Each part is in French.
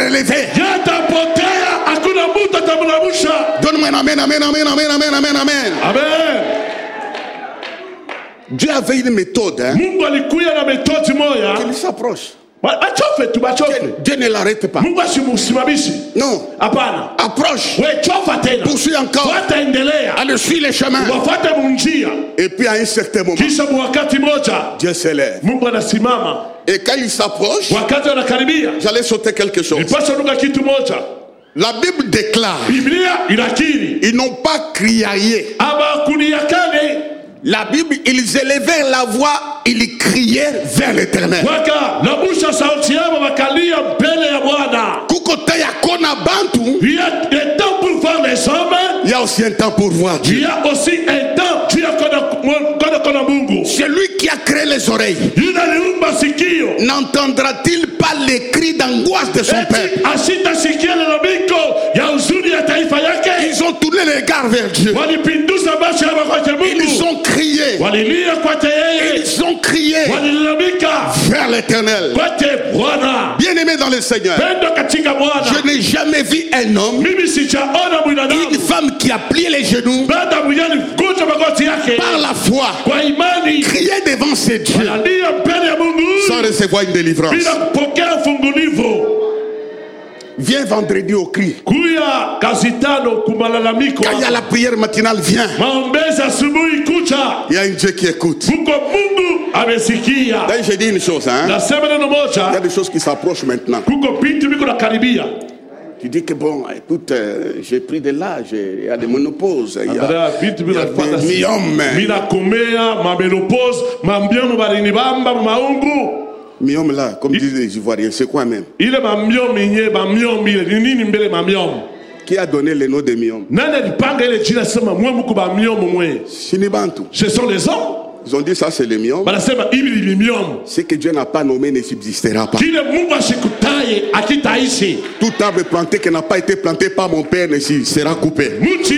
relever. Donne-moi un amen, amen, amen, amen, amen, amen, amen. Amen. Dieu avait une méthode, hein, qu'il s'approche. Dieu ne l'arrête pas. Non. Approche. Poursuis encore. Allez, suis les chemins. Et puis à un certain moment, Dieu s'élève. Et quand il s'approche, j'allais sauter quelque chose. La Bible déclare, ils n'ont pas crié. La Bible, ils élevèrent la voix, ils criaient vers l'Éternel. Il y a aussi un temps pour voir Dieu. Il y a aussi un temps. C'est lui qui a créé les oreilles. N'entendra-t-il pas les cris d'angoisse de son père? Ils ont tourné les regards vers Dieu. Ils ont crié. Ils ont crié vers l'Éternel. Bien-aimé dans le Seigneur, je n'ai jamais vu un homme, une femme qui a plié les genoux par la foi, crier devant ses dieux sans recevoir une délivrance. Viens vendredi au cri. Quand il y a la prière matinale, viens. Il y a un Dieu qui écoute. D'ailleurs, j'ai dit une chose, hein? Il y a des choses qui s'approchent maintenant. Tu dis que bon, écoute, j'ai pris de l'âge, il y a des ménopauses, il y a des myomes. Myome là, comme disent les Ivoiriens, c'est quoi même? Qui a donné le nom de myome? Ce sont les hommes. Ils ont dit ça c'est le myome. Ce que Dieu n'a pas nommé ne subsistera pas. Tout arbre planté qui n'a pas été planté par mon père ne sera coupé.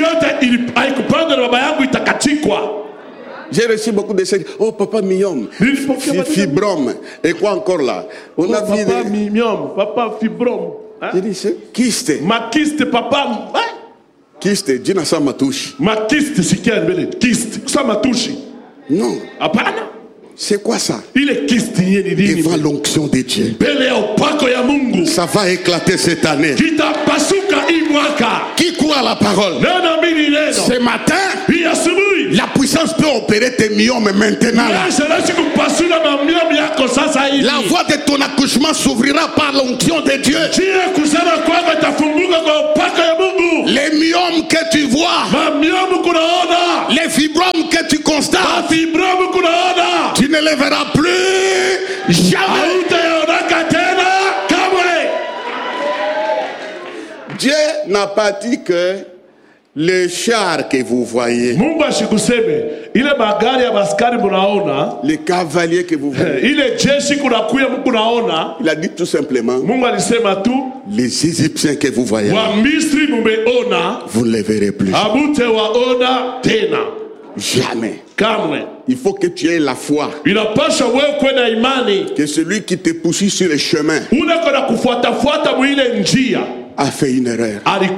J'ai reçu beaucoup de choses. Oh papa myome, fibrome. Et quoi encore là? On a vu papa myome, papa fibrome. J'ai dit c'est kyste. Ma kyste papa. Kyste, Dieu n'a ça ma touche. Ma kyste c'est quel belle kyste? Ça ma touche. Non. Apana. C'est quoi ça? Il est kyste devant l'onction de Dieu. Ça va éclater cette année. Qui croit à la parole? Ce matin, la puissance peut opérer tes myomes maintenant. La voie de ton accouchement s'ouvrira par l'onction de Dieu. Les myomes que tu vois, les fibromes que tu constates, tu ne les verras plus jamais. Dieu n'a pas dit que les chars que vous voyez, les cavaliers que vous voyez, il a dit tout simplement, les Égyptiens que vous voyez, vous ne les verrez plus. Jamais. Il faut que tu aies la foi que celui qui te poursuit sur le chemin a fait une erreur.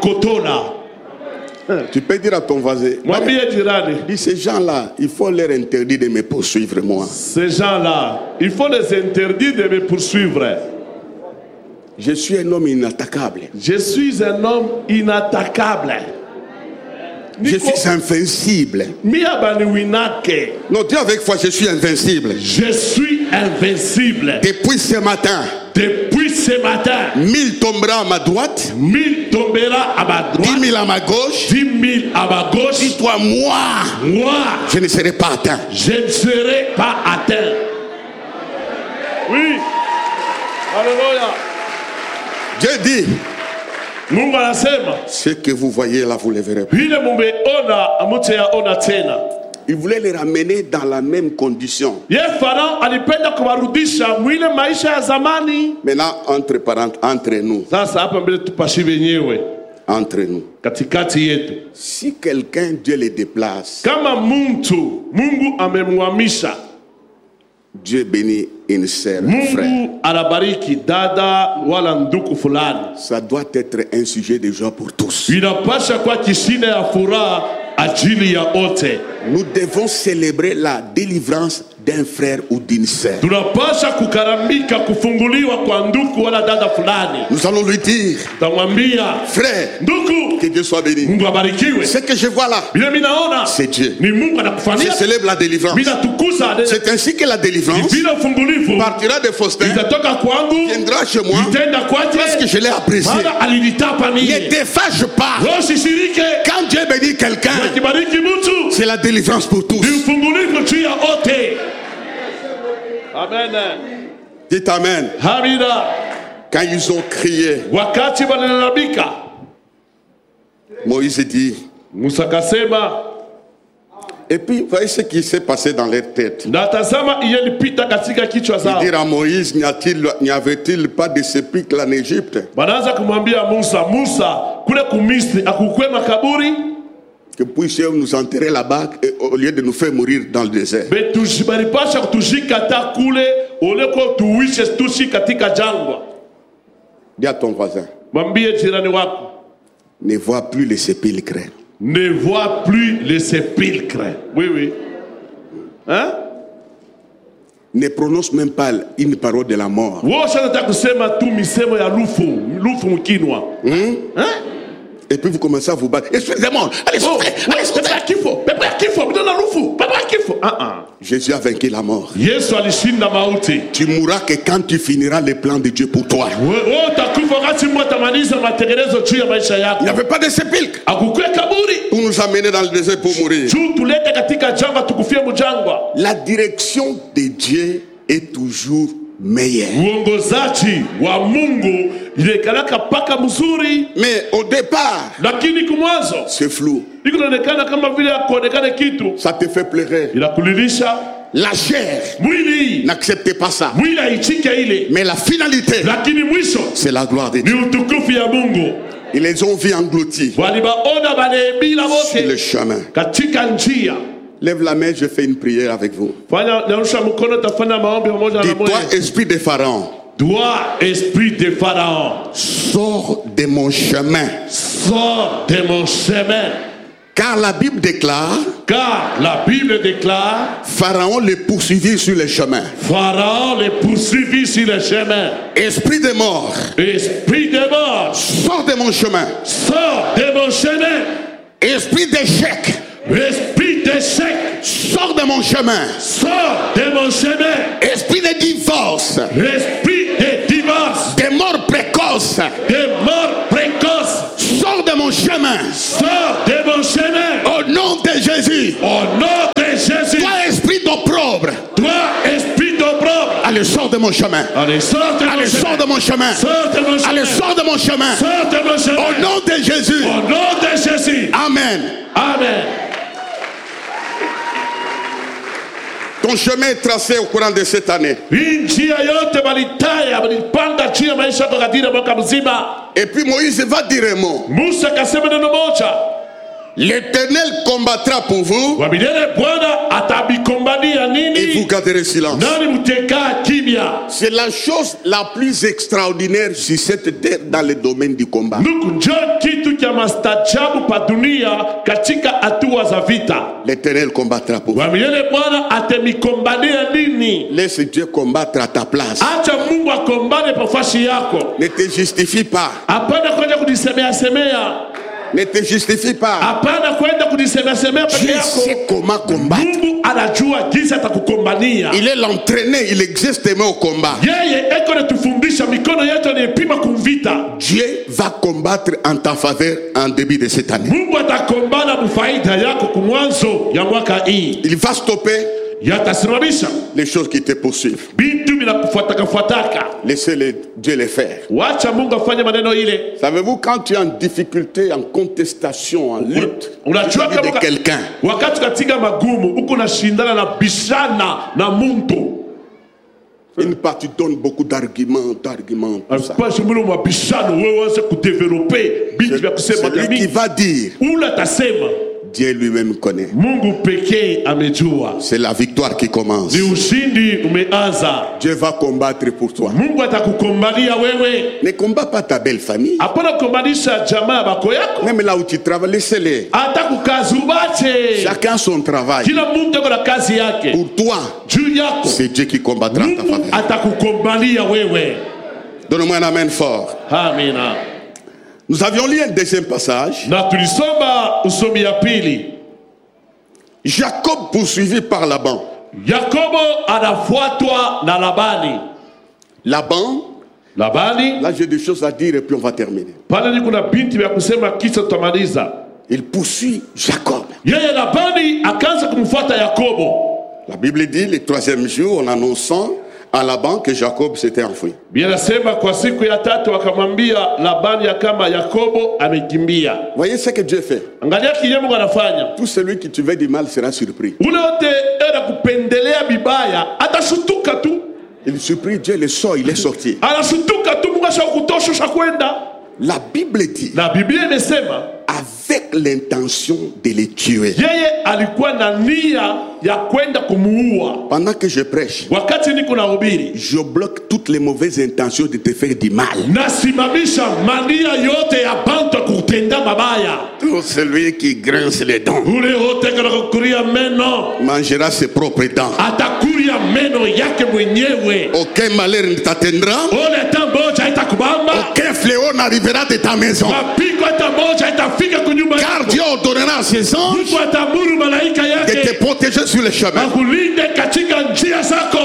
Tu peux dire à ton voisin, dis ces gens-là, il faut leur interdire de me poursuivre moi. Ces gens-là, il faut les interdire de me poursuivre. Je suis un homme inattaquable. Je suis un homme inattaquable. Je suis invincible. Non, dis avec foi, je suis invincible. Je suis invincible. Depuis ce matin. 1000 tombera à ma droite. 1000 tombera à ma droite. 10 000 à ma gauche. 10 000 à ma gauche. Dis-toi, moi, je ne serai pas atteint. Je ne serai pas atteint. Oui. Alléluia. Dieu dit, ce que vous voyez là, vous ne le verrez pas. Il voulait les ramener dans la même condition. Maintenant, entre nous. Entre nous. Si quelqu'un, Dieu les déplace, Dieu bénit une sœur, frère. Ça doit être un sujet de joie pour tous. Nous devons célébrer la délivrance d'un frère ou d'une sœur. Nous allons lui dire, frère, que Dieu soit béni. Ce que je vois là, c'est Dieu. Je célèbre la délivrance. C'est ainsi que la délivrance partira de Faustin, viendra chez moi, parce que je l'ai apprécié. Ne te fâche pas. Quand Dieu bénit quelqu'un, c'est la délivrance pour tous. Amen. Dites Amen. Quand ils ont crié, Moïse dit, et puis voyez ce qui s'est passé dans leur tête. Il dit à Moïse, n'y avait-il pas de sépulcre en Égypte? Que puisse nous enterrer là-bas au lieu de nous faire mourir dans le désert. Dis à ton voisin, ne vois plus les sépulcres. Ne vois plus les sépulcres. Oui, oui. Hein? Ne prononce même pas une parole de la mort. Hein? Et puis vous commencez à vous battre. Esprit démon, allez souffrir, allez souffrir. Jésus a vaincu la mort. Tu mourras que quand tu finiras les plans de Dieu pour toi. Il n'y avait pas de sépulcre pour nous amener dans le désert pour mourir. La direction de Dieu est toujours meilleur. Mais au départ, c'est flou. Ça te fait pleurer. La chair n'accepte pas ça. Mais la finalité, c'est la gloire de Dieu. Ils les ont vus engloutis sur le chemin. Lève la main, je fais une prière avec vous. Dis-toi, esprit de Pharaon. Toi, esprit de Pharaon, sors de mon chemin. Sors de mon chemin. Car la Bible déclare, Pharaon les poursuivit sur le chemin. Pharaon les poursuivit sur le chemin. Esprit de mort. Esprit de mort. Sors de mon chemin. Sors de mon chemin. Esprit d'échec. Esprit d'échec. Sors de mon chemin. Sors de mon chemin. Esprit de divorce. Esprit de divorce. De mort précoce. De mort précoce. Sors de mon chemin. Sors de mon chemin. Au nom de Jésus. Au nom de Jésus. Toi, esprit d'opprobre. Toi, esprit d'opprobre. Allez, sors de mon chemin. Allez, sors de mon chemin. Allez, sors de mon chemin. Sors de mon chemin. Allez, sors de mon chemin. Sors de mon chemin. Au nom de Jésus. Au nom de Jésus. Amen. Amen. Ton chemin est tracé au courant de cette année. Et puis Moïse va dire un mot. L'Éternel combattra pour vous et vous garderez silence. C'est la chose la plus extraordinaire sur cette terre dans le domaine du combat. L'Éternel combattra pour vous. Laisse Dieu combattre à ta place. Ne te justifie pas. Ne te justifie pas. Dieu sait comment combattre. Il est l'entraîné, il existe même au combat. Dieu va combattre en ta faveur en début de cette année. Il va stopper les choses qui te poursuivent. Laissez Dieu les faire. Savez-vous, quand tu es en difficulté, en contestation, en lutte de quelqu'un, une partie donne beaucoup d'arguments. Celui qui va dire Dieu lui-même connaît. Mungu pekee amejua. C'est la victoire qui commence. Ni ushindi umeanza. Dieu va combattre pour toi. Mungu atakukombalia wewe. Ne combat pas ta belle famille. Hapana kukombanisha jamaa bako yako. Même là où tu travailles, laissez-les. Atakukazi ubache. Chacun son travail. Kila mtu ako na kazi yake. Pour toi, juu yako, c'est Dieu qui combattra ta famille. Atakukombalia wewe. Donne-moi un amen fort. Amina. Nous avions lu un deuxième passage. Na tulisoma usomi ya pili. Jacob poursuivi par Laban. Yakobo anafuatwa na Labani. Labani. Là j'ai des choses à dire et puis on va terminer. Pale ni kuna binti vya kusema kisha tutamaliza. Il poursuit Jacob. Yeye Labani akaanza kumfuata Yakobo. La Bible dit le troisième jour en annonçant à Laban que Jacob s'était enfui. Bien nasema kwa siku ya tatu akamwambia Labani ya kama Yakobo amekimbia. Voyez ce que Dieu fait. Angalia kile Mungu anafanya. Tout celui qui te veut du mal sera surpris. Ule wote era kupendelea bibaya atashutuka tu. Il surprit Dieu, le sort, il est sorti. Anashutuka tu, Mungu ashakutosha kwenda. La Bible dit. La Biblia imesema avec l'intention de les tuer. Yeye alikuwa na nia ya kwenda kumuua. Pendant que je prêche, wakati niko nahubiri, je bloque toutes les mauvaises intentions de te faire du mal. Nasimamisha mania yote ya bantu kutenda mabaya. Tout celui qui grince les dents ule wote kukuria meno mangera ses propres dents. Atakuria meno yake mwenyewe. Aucun malheur ne t'atteindra. Ole tamboja itakubamba. Aucun fléau n'arrivera de ta maison. Mapiko tamboja itafika kunyumba yako. Car Dieu ordonnera à ses anges Mungu atamuru malaika yake de te protéger sur le chemin. Akulinde katika njia zako.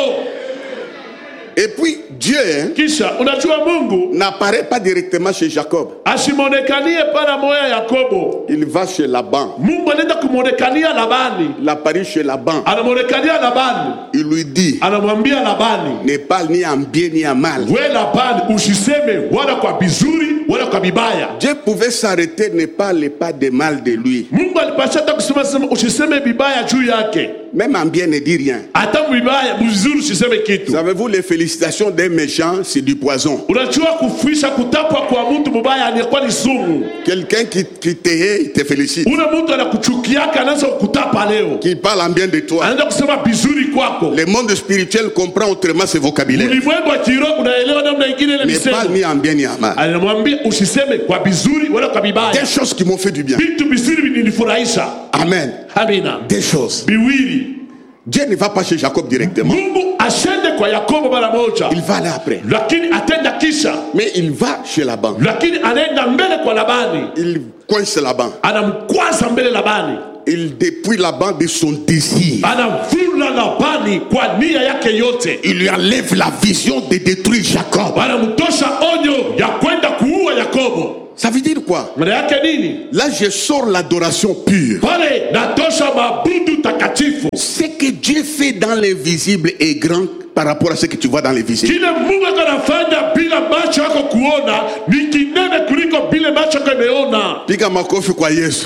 Et puis Dieu kisha unajua Mungu n'apparaît pas directement chez Jacob. Asimonekanie para moya Yakobo. Il va chez Laban. Mungu anaenda kumonekania Labani. Il apparaît chez Laban. Anamonekania Labani. Il lui dit, anamwambia Labani, ne parle ni en bien ni en mal. We Labani usiseme wala kwa bizuri wala kwa bibaya. Dieu pouvait s'arrêter, ne parle pas de mal de lui. Mungu alipasha hata kusema usiseme bibaya juu yake. Même en bien ne dit rien. Hata bibaya mzuri usiseme kitu. Savez-vous, les félicitations d'un méchant c'est du poison. Unajua kufisha kutapwa kwa mtu mbaya anakuwa ni sumu. Quelqu'un qui te hait, il te félicite. Una mtu anakuchukiaka anaanza kutapa leo. Qui parle en bien de toi. Anaanza kusema bizuri kwako. Le monde spirituel comprend autrement ce vocabulaire. Ulimwengu wa kiroho unaelewa namna nyingine ile misemo. Ne parle ni en bien ni en mal. Anamwambia usiseme kwa bizuri wala kwa bibaya. Des choses qui m'ont fait du bien. Vitu bizuri vinanifurahisha. Amen. Amina. Des choses. Biwili. Dieu ne va pas chez Jacob directement. Mungu ashende kwa Yakobo mara moja. Il va aller après. Lakini atenda kisha. Mais il va chez Laban. Lakini anaenda mbele kwa Labani. Il coince Laban. Anamkwaza mbele Labani. Il dépouille Laban de son désir. Anamvula Labani kwa nia yake yote. Il lui enlève la vision de détruire Jacob. Anamtosha onyo ya kwenda kuua Yakobo. Ça veut dire quoi? Là, je sors l'adoration pure. Ce que Dieu fait dans l'invisible est grand par rapport à ce que tu vois dans l'invisible. Piga makofi kwa Yesu.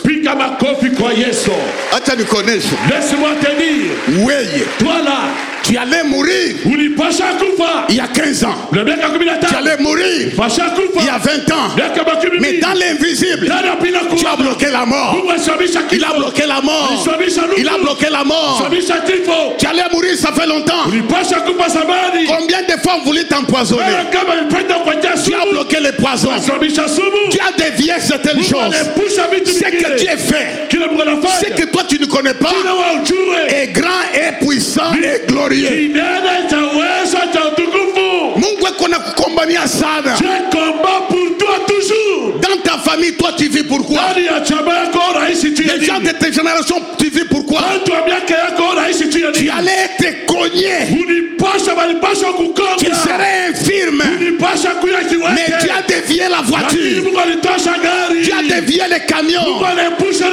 Acha nikoneshe. Laisse-moi te dire. Weye. Toi là. Tu allais mourir il y a 15 ans. Tu allais mourir il y a 20 ans. Mais dans l'invisible, tu as bloqué la mort. Il a bloqué la mort. Il a bloqué la mort. Tu allais mourir, ça fait longtemps. Combien de fois on voulait t'empoisonner? Tu as bloqué les poisons. Tu as dévié certaines choses. Ce que Dieu fait, ce que toi tu ne connais pas, est grand, est puissant, est glorieux. Mungu akona kukombania sana. Dans ta famille, toi tu vis pourquoi? Les gens de tes générations, tu vis pourquoi? Tu allais être cogné. Tu serais infirme. Mais tu as dévié la voiture. Tu as dévié les camions.